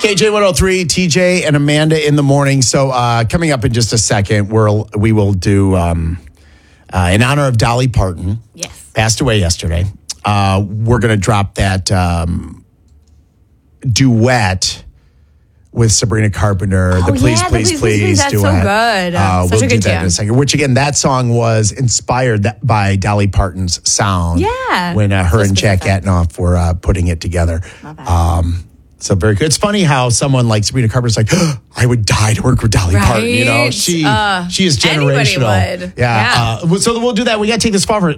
KJ 103, TJ and Amanda in the morning. So coming up in just a second, we will do in honor of Dolly Parton. Yes. Passed away yesterday. We're going to drop that duet with Sabrina Carpenter, the Please, Please That's duet. so good. We'll Such a do good that in a second. Which, again, that song was inspired by Dolly Parton's sound. Yeah. When her and Jack Antonoff were putting it together. So very good. It's funny how someone like Sabrina Carpenter's like, I would die to work with Dolly Parton. You know, she is generational. Anybody would. Yeah. So we'll do that. We got to take this call first.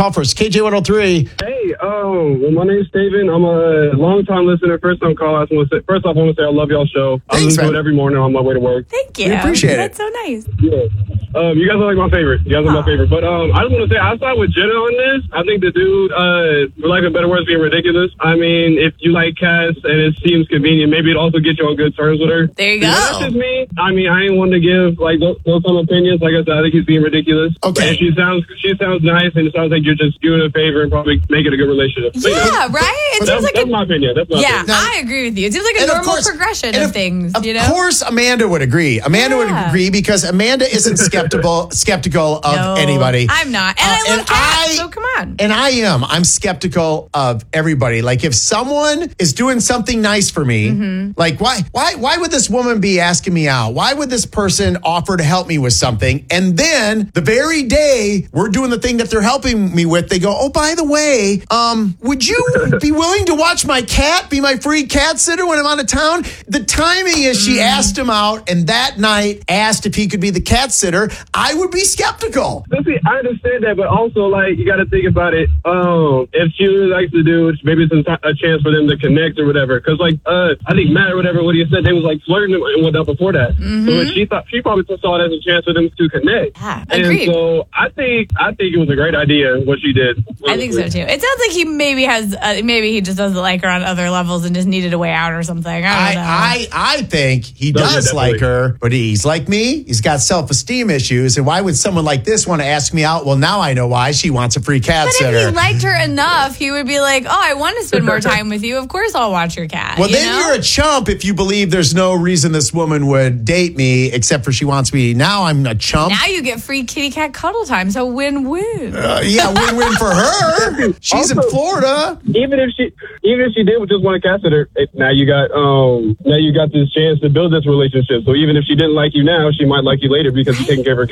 KJ 103. Hey, well, my name's Steven. I'm a long-time listener, first-time caller. First off, I want to say I love y'all's show. I listen to it every morning on my way to work. Thank you. We appreciate it. That's so nice. Yeah. You guys are like my favorite. You guys are my favorite. But I just want to say, I side with Jenna on this. I think the dude, for lack of better words, being ridiculous. I mean, if you like Cass and it seems convenient, maybe it also get you on good terms with her. There you go. That's just me. I mean, I ain't one to give like those some opinions. Like I said, I think he's being ridiculous. Okay. And she sounds nice, and it sounds like you're just doing a favor and probably make it a good relationship. Yeah, right? It seems like that's my opinion. That's my opinion. I agree with you. It seems like a normal progression of things, Of course, Amanda would agree. Amanda would agree because Amanda isn't skeptical of anybody. I'm not. And I love Cass, so come on. And I am. I'm skeptical of everybody. Like, if someone is doing something nice for me, like, why would this woman be asking me out? Why would this person offer to help me with something? And then the very day we're doing the thing that they're helping me with, they go, oh, by the way, would you be willing to watch my cat, be my free cat sitter when I'm out of town? The timing is she asked him out, and that night asked if he could be the cat sitter. I would be skeptical. See, I understand that, but also, like, you got to think about it. If she really likes the dude, maybe it's a chance for them to connect or whatever. Because, like, I think Matt or whatever, what he said, they was like flirting and whatnot before that. So she probably saw it as a chance for them to connect. Yeah, and agreed. so I think it was a great idea what she did. I think so too. It sounds like he maybe has, maybe he just doesn't like her on other levels and just needed a way out or something. I don't know. I think he does like her, but he's like me. He's got self-esteem issues. And why would someone like this want to ask me out? Well, now I know why. She wants a free cat sitter. If he liked her enough, he would be like, oh, I want to spend more time with you. Of course I'll watch your cat. Well, then you're a chump if you believe there's no reason this woman would date me except for she wants me. Now I'm a chump. Now you get free kitty cat cuddle time. So win-win. Win-win for her. She's also, in Florida. Even if she did just want to cat sitter, now you got this chance to build this relationship. So even if she didn't like you now, she might like you later because you're taking care of her